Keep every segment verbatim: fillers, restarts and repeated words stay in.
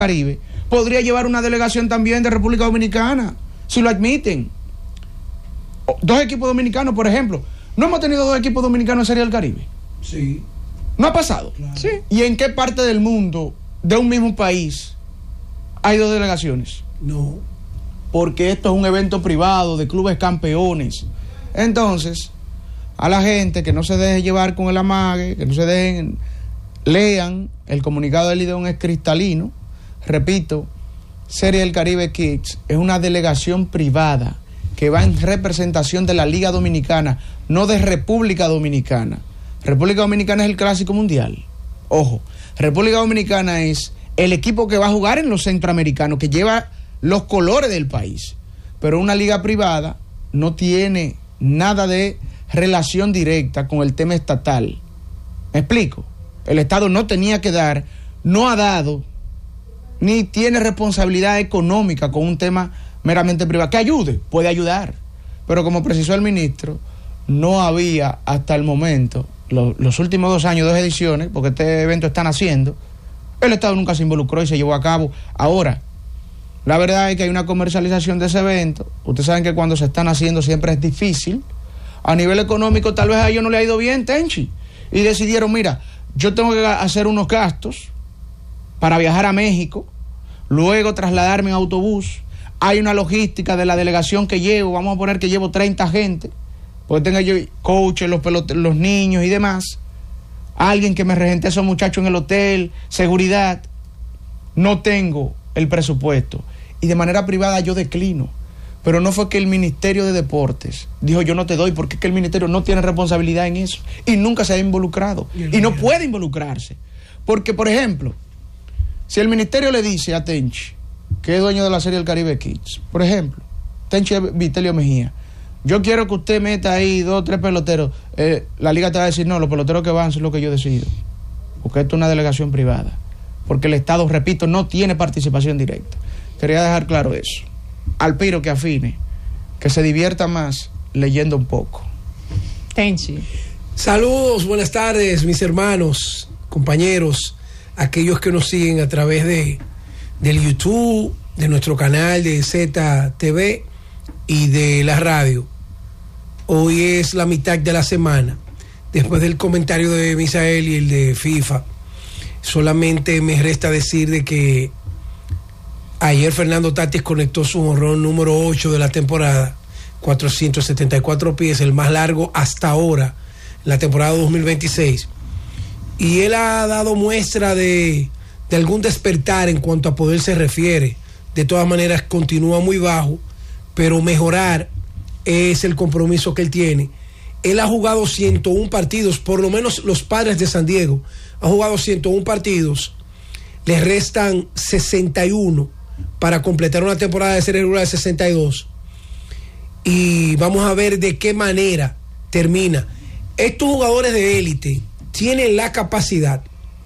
Caribe, podría llevar una delegación también de República Dominicana, si lo admiten. Dos equipos dominicanos, por ejemplo. ¿No hemos tenido dos equipos dominicanos en Serie del Caribe? Sí. ¿No ha pasado? Claro. Sí. ¿Y en qué parte del mundo, de un mismo país, hay dos delegaciones? No. Porque esto es un evento privado de clubes campeones. Entonces, a la gente que no se deje llevar con el amague, que no se dejen, lean, el comunicado del Lidón es cristalino. Repito, Serie del Caribe Kids es una delegación privada que va en representación de la Liga Dominicana, no de República Dominicana. República Dominicana es el Clásico Mundial. Ojo, República Dominicana es el equipo que va a jugar en los centroamericanos, que lleva los colores del país. Pero una liga privada no tiene nada de relación directa con el tema estatal. ¿Me explico? El Estado no tenía que dar, no ha dado, ni tiene responsabilidad económica con un tema meramente privado. Que ayude, puede ayudar. Pero como precisó el ministro, no había hasta el momento, lo, los últimos dos años, dos ediciones, porque este evento están haciendo, el Estado nunca se involucró y se llevó a cabo. Ahora, la verdad es que hay una comercialización de ese evento. Ustedes saben que cuando se están haciendo siempre es difícil. A nivel económico tal vez a ellos no le ha ido bien, Tenchi. Y decidieron, mira, yo tengo que hacer unos gastos para viajar a México, luego trasladarme en autobús. Hay una logística de la delegación que llevo, vamos a poner que llevo treinta gente, porque tenga yo coaches, los peloteros, los niños y demás. Alguien que me regente a esos muchachos en el hotel, seguridad. No tengo el presupuesto. Y de manera privada yo declino. Pero no fue que el Ministerio de Deportes dijo yo no te doy, porque es que el Ministerio no tiene responsabilidad en eso. Y nunca se ha involucrado. Y no puede involucrarse. Porque, por ejemplo, si el Ministerio le dice a Tenchi, que es dueño de la Serie del Caribe Kids, por ejemplo, Tenchi Vitelio Mejía, yo quiero que usted meta ahí dos o tres peloteros, eh, la liga te va a decir, no, los peloteros que van son lo que yo decido, porque esto es una delegación privada, porque el Estado, repito, no tiene participación directa. Quería dejar claro eso. Alpiro que afine, que se divierta más leyendo un poco. Tenchi. Saludos, buenas tardes, mis hermanos, compañeros, aquellos que nos siguen a través de del YouTube, de nuestro canal de Z T V y de la radio. Hoy es la mitad de la semana. Después del comentario de Misael y el de FIFA, solamente me resta decir de que ayer Fernando Tatis conectó su jonrón número ocho de la temporada, cuatrocientos setenta y cuatro pies, el más largo hasta ahora, en la temporada dos mil veintiséis. Y él ha dado muestra de, de algún despertar en cuanto a poder se refiere. De todas maneras, continúa muy bajo, pero mejorar es el compromiso que él tiene. Él ha jugado ciento uno partidos, por lo menos los Padres de San Diego han jugado ciento uno partidos, le restan sesenta y uno para completar una temporada de serie regular de sesenta y dos. Y vamos a ver de qué manera termina. Estos jugadores de élite tienen la capacidad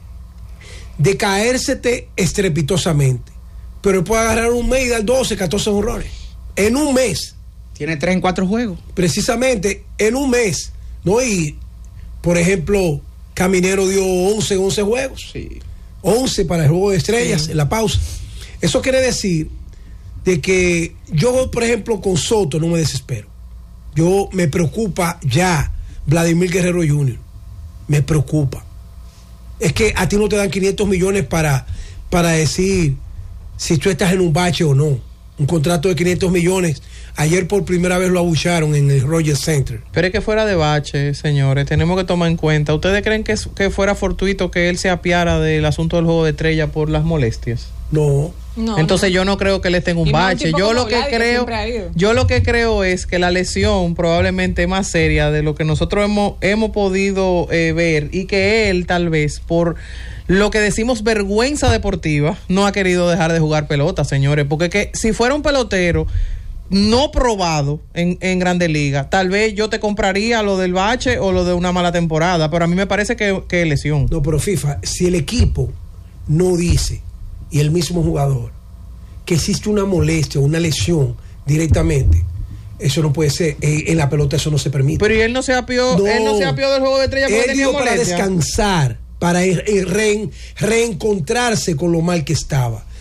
de caérsete estrepitosamente, pero puede agarrar un mes y dar doce, catorce horrores en un mes. Tiene tres en cuatro juegos. Precisamente en un mes, ¿no? Y, por ejemplo, Caminero dio once, once juegos. Sí. once para el juego de estrellas, sí, en la pausa. Eso quiere decir de que yo, por ejemplo, con Soto no me desespero. Yo me preocupa ya Vladimir Guerrero junior Me preocupa. Es que a ti no te dan quinientos millones para, para decir si tú estás en un bache o no. Un contrato de quinientos millones. Ayer por primera vez lo abucharon en el Rogers Center. Pero es que fuera de bache, señores, tenemos que tomar en cuenta. ¿Ustedes creen que, que fuera fortuito que él se apiara del asunto del juego de estrella por las molestias? No. No, Entonces no. yo no creo que él esté en un y bache. Yo lo que creo, que yo lo que creo es que la lesión probablemente es más seria de lo que nosotros hemos, hemos podido eh, ver, y que él tal vez por lo que decimos vergüenza deportiva no ha querido dejar de jugar pelota, señores, porque que si fuera un pelotero no probado en, en Grandes Ligas, tal vez yo te compraría lo del bache o lo de una mala temporada, pero a mí me parece que, que es lesión. No, pero FIFA, si el equipo no dice, y el mismo jugador, que existe una molestia, una lesión directamente, eso no puede ser. Eh, en la pelota eso no se permite. Pero ¿y él no se apió, no, él no se apió del juego de estrella porque él tenía dio para molestia? descansar, para re, re, reencontrarse con lo mal que estaba.